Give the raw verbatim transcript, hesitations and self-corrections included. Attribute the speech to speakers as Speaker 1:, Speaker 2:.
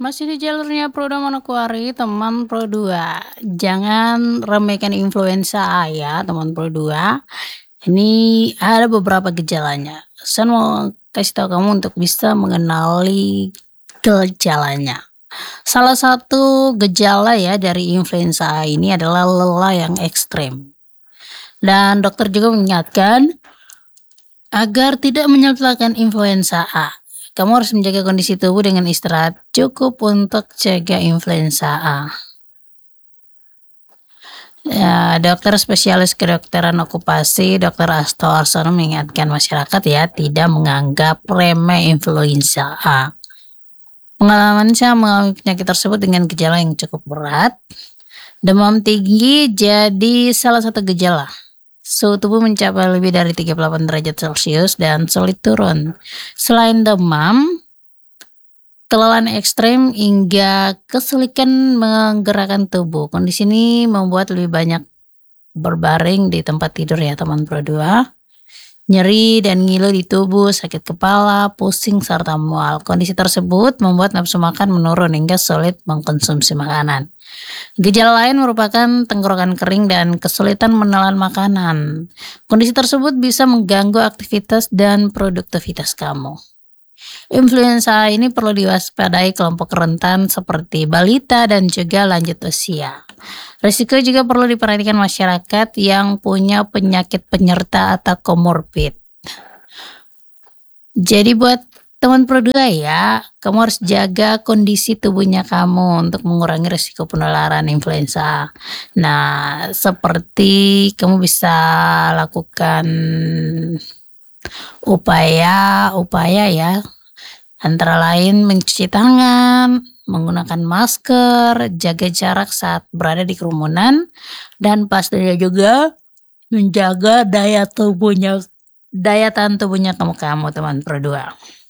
Speaker 1: Masih di jalurnya Pro dua Manokwari, teman Pro dua. Jangan remehkan influenza A ya, teman Pro dua. Ini ada beberapa gejalanya. Saya mau kasih tahu kamu untuk bisa mengenali gejalanya. Salah satu gejala ya dari influenza A ini adalah lelah yang ekstrem. Dan dokter juga mengingatkan agar tidak menyertakan influenza A. Kamu harus menjaga kondisi tubuh dengan istirahat cukup untuk jaga influenza A. Ya, dokter spesialis kedokteran okupasi, dokter Asto Arsono mengingatkan masyarakat ya tidak menganggap remeh influenza A. Pengalaman saya mengalami penyakit tersebut dengan gejala yang cukup berat. Demam tinggi jadi salah satu gejala. Suhu tubuh mencapai lebih dari tiga puluh delapan derajat Celcius dan sulit turun. Selain demam, kelelahan ekstrem hingga kesulitan menggerakkan tubuh. Kondisi ini membuat lebih banyak berbaring di tempat tidur ya teman Pro dua. Nyeri dan ngilu di tubuh, sakit kepala, pusing, serta mual. Kondisi tersebut membuat nafsu makan menurun hingga sulit mengkonsumsi makanan. Gejala lain merupakan tenggorokan kering dan kesulitan menelan makanan. Kondisi tersebut bisa mengganggu aktivitas dan produktivitas kamu. Influenza ini perlu diwaspadai kelompok rentan seperti balita dan juga lanjut usia. Risiko juga perlu diperhatikan masyarakat yang punya penyakit penyerta atau komorbid. Jadi buat teman Pro dua ya, kamu harus jaga kondisi tubuhnya kamu untuk mengurangi risiko penularan influenza. Nah, seperti kamu bisa lakukan upaya-upaya ya, antara lain mencuci tangan, menggunakan masker, jaga jarak saat berada di kerumunan, dan pastinya juga menjaga daya tubuhnya, daya tahan tubuhnya kamu kamu teman Pro dua.